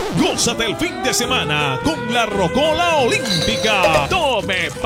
Gózate el fin de semana con la Rocola Olímpica. Tome